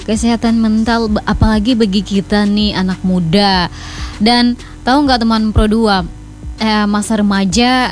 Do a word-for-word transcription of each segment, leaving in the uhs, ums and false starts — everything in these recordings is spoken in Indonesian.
kesehatan mental, apalagi bagi kita nih anak muda. Dan tahu nggak teman Pro dua, eh, masa remaja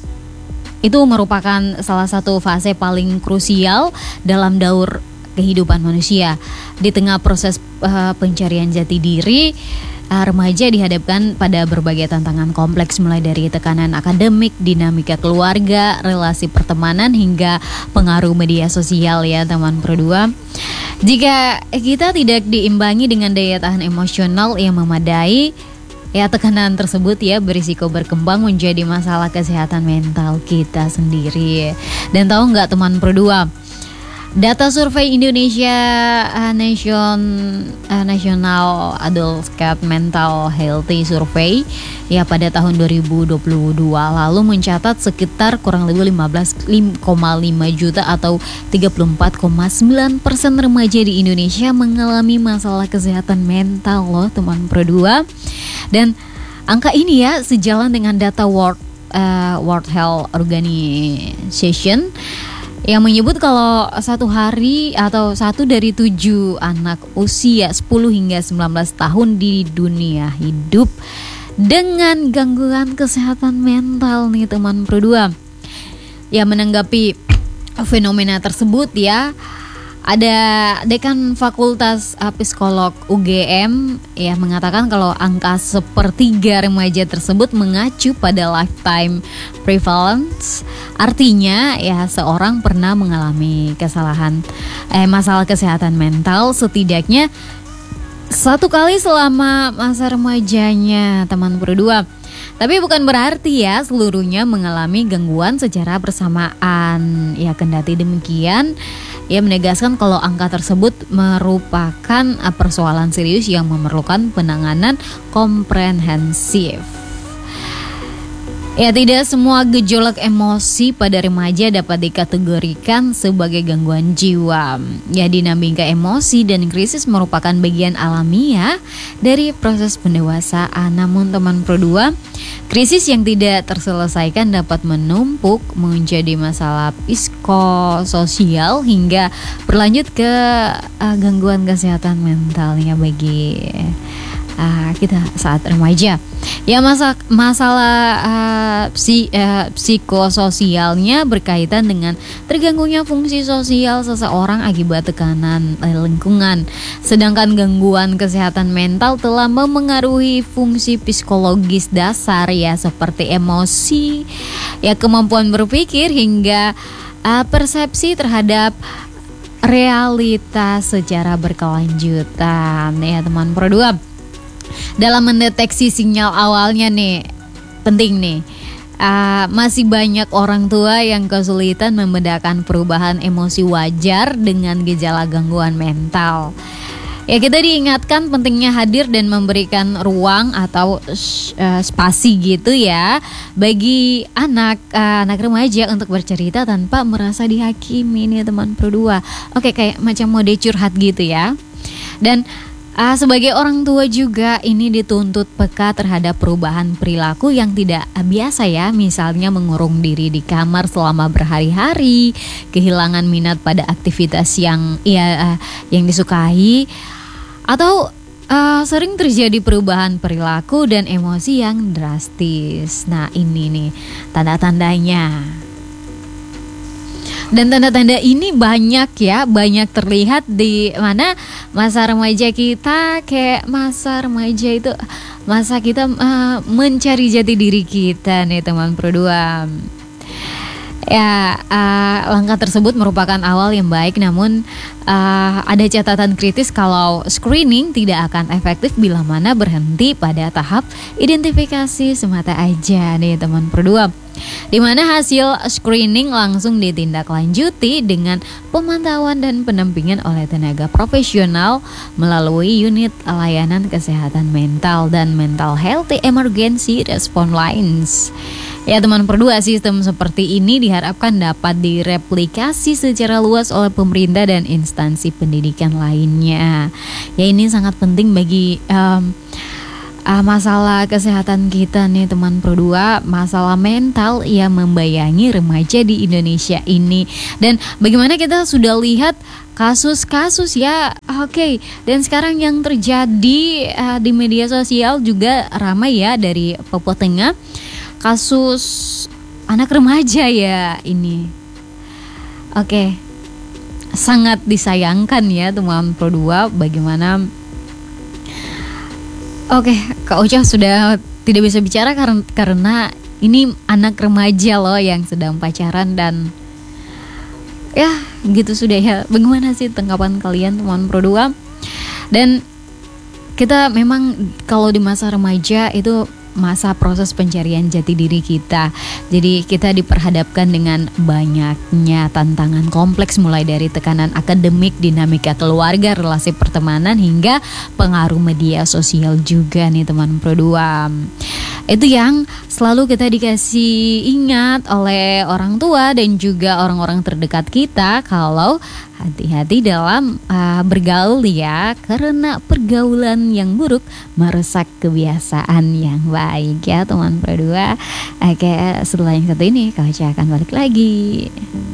itu merupakan salah satu fase paling krusial dalam daur kehidupan manusia. Di tengah proses uh, pencarian jati diri, uh, remaja dihadapkan pada berbagai tantangan kompleks, mulai dari tekanan akademik, dinamika keluarga, relasi pertemanan, hingga pengaruh media sosial ya teman Pro dua. Jika kita tidak diimbangi dengan daya tahan emosional yang memadai, ya tekanan tersebut ya berisiko berkembang menjadi masalah kesehatan mental kita sendiri. Dan tahu nggak teman Pro dua, data survei Indonesia uh, Nation uh, National Adultscape Mental Healthy Survey ya pada tahun dua ribu dua puluh dua lalu mencatat sekitar kurang lebih lima belas koma lima juta atau tiga puluh empat koma sembilan persen remaja di Indonesia mengalami masalah kesehatan mental loh teman Pro dua. Dan angka ini ya sejalan dengan data World uh, World Health Organization yang menyebut kalau satu hari atau satu dari tujuh anak usia sepuluh hingga sembilan belas tahun di dunia hidup dengan gangguan kesehatan mental nih teman Pro dua. Ya menanggapi fenomena tersebut ya, ada Dekan Fakultas Psikolog U G M ya mengatakan kalau angka sepertiga remaja tersebut mengacu pada lifetime prevalence. Artinya ya seorang pernah mengalami kesalahan eh masalah kesehatan mental setidaknya satu kali selama masa remajanya teman Pro dua. Tapi bukan berarti ya seluruhnya mengalami gangguan secara bersamaan. Ya kendati demikian, ia menegaskan kalau angka tersebut merupakan persoalan serius yang memerlukan penanganan komprehensif. Ya tidak semua gejolak emosi pada remaja dapat dikategorikan sebagai gangguan jiwa. Ya dinamika emosi dan krisis merupakan bagian alamiah dari proses pendewasaan. Namun teman Pro dua, krisis yang tidak terselesaikan dapat menumpuk menjadi masalah psikososial hingga berlanjut ke uh, gangguan kesehatan mentalnya bagi uh, kita saat remaja. Ya masa, masalah uh, psi, uh, psikososialnya berkaitan dengan terganggunya fungsi sosial seseorang akibat tekanan uh, lingkungan. Sedangkan gangguan kesehatan mental telah memengaruhi fungsi psikologis dasar ya seperti emosi, ya kemampuan berpikir hingga uh, persepsi terhadap realitas secara berkelanjutan ya teman Pro dua. Dalam mendeteksi sinyal awalnya nih penting nih uh, masih banyak orang tua yang kesulitan membedakan perubahan emosi wajar dengan gejala gangguan mental. Ya kita diingatkan pentingnya hadir dan memberikan ruang atau uh, spasi gitu ya bagi anak uh, anak remaja untuk bercerita tanpa merasa dihakimi nih teman Pro dua. Oke kayak macam mode curhat gitu ya. Dan Uh, sebagai orang tua juga ini dituntut peka terhadap perubahan perilaku yang tidak biasa ya. Misalnya mengurung diri di kamar selama berhari-hari, kehilangan minat pada aktivitas yang ya uh, yang disukai, atau uh, sering terjadi perubahan perilaku dan emosi yang drastis. Nah ini nih tanda-tandanya. Dan tanda-tanda ini banyak ya, banyak terlihat di mana masa remaja kita, kayak masa remaja itu masa kita uh, mencari jati diri kita nih teman Pro dua. Ya uh, langkah tersebut merupakan awal yang baik, namun uh, ada catatan kritis kalau screening tidak akan efektif bila mana berhenti pada tahap identifikasi semata aja nih teman Pro dua. Di mana hasil screening langsung ditindaklanjuti dengan pemantauan dan pendampingan oleh tenaga profesional melalui unit layanan kesehatan mental dan mental health emergency response lines. Ya teman Pro dua, sistem seperti ini diharapkan dapat direplikasi secara luas oleh pemerintah dan instansi pendidikan lainnya. Ya ini sangat penting bagi um, Uh, masalah kesehatan kita nih teman Pro dua, masalah mental yang membayangi remaja di Indonesia ini. Dan bagaimana kita sudah lihat kasus-kasus ya uh, Oke, dan sekarang yang terjadi uh, di media sosial juga ramai ya dari Papua Tengah, kasus anak remaja ya ini. Oke, sangat disayangkan ya teman Pro dua bagaimana. Oke, Kak Ocha sudah tidak bisa bicara karena karena ini anak remaja loh yang sedang pacaran dan ya gitu sudah ya. Bagaimana sih tanggapan kalian teman Pro dua? Dan kita memang kalau di masa remaja itu masa proses pencarian jati diri kita. Jadi kita diperhadapkan dengan banyaknya tantangan kompleks, mulai dari tekanan akademik, dinamika keluarga, relasi pertemanan, hingga pengaruh media sosial juga nih teman Pro dua. Itu yang selalu kita dikasih ingat oleh orang tua dan juga orang-orang terdekat kita, kalau hati-hati dalam uh, bergaul ya, karena pergaulan yang buruk merusak kebiasaan yang baik ya teman Pro dua. Oke, setelah yang satu ini Kak Ocha akan balik lagi.